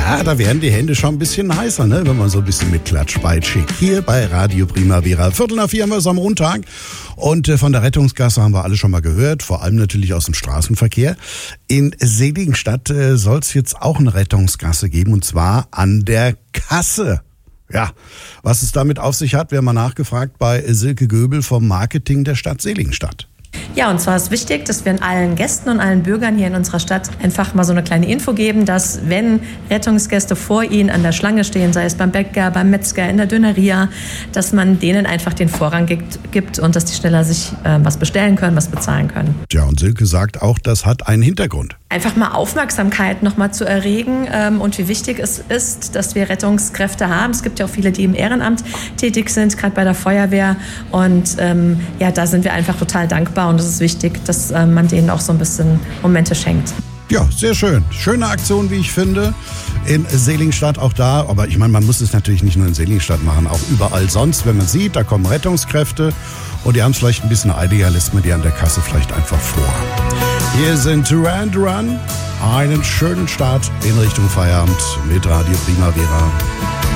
Ja, da werden die Hände schon ein bisschen heißer, ne? Wenn man so ein bisschen mitklatscht bei Chick. Hier bei Radio Primavera. 3:45 haben wir es am Montag. Und von der Rettungsgasse haben wir alle schon mal gehört. Vor allem natürlich aus dem Straßenverkehr. In Seligenstadt soll es jetzt auch eine Rettungsgasse geben. Und zwar an der Kasse. Ja, was es damit auf sich hat, wir haben mal nachgefragt bei Silke Göbel vom Marketing der Stadt Seligenstadt. Ja, und zwar ist wichtig, dass wir allen Gästen und allen Bürgern hier in unserer Stadt einfach mal so eine kleine Info geben, dass wenn Rettungsgäste vor ihnen an der Schlange stehen, sei es beim Bäcker, beim Metzger, in der Döneria, dass man denen einfach den Vorrang gibt und dass die schneller sich was bestellen können, was bezahlen können. Ja, und Silke sagt auch, das hat einen Hintergrund. Einfach mal Aufmerksamkeit nochmal zu erregen und wie wichtig es ist, dass wir Rettungskräfte haben. Es gibt ja auch viele, die im Ehrenamt tätig sind, gerade bei der Feuerwehr. Und ja, da sind wir einfach total dankbar und es ist wichtig, dass man denen auch so ein bisschen Momente schenkt. Ja, sehr schön. Schöne Aktion, wie ich finde. In Seligenstadt auch da. Aber ich meine, man muss es natürlich nicht nur in Seligenstadt machen, auch überall sonst. Wenn man sieht, da kommen Rettungskräfte und die haben es vielleicht ein bisschen eiliger, lässt man die an der Kasse vielleicht einfach vor. Hier sind Duran Duran. Einen schönen Start in Richtung Feierabend mit Radio Primavera.